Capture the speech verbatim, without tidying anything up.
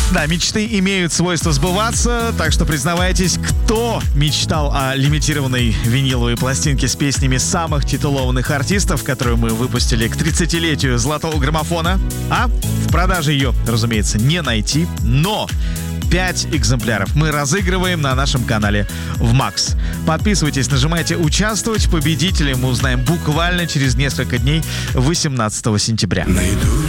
Да, мечты имеют свойство сбываться, так что признавайтесь, кто мечтал о лимитированной виниловой пластинке с песнями самых титулованных артистов, которую мы выпустили к тридцатилетию золотого граммофона. А в продаже ее, разумеется, не найти, но пять экземпляров мы разыгрываем на нашем канале в Макс. Подписывайтесь, нажимайте «Участвовать». Победителей мы узнаем буквально через несколько дней, восемнадцатого сентября.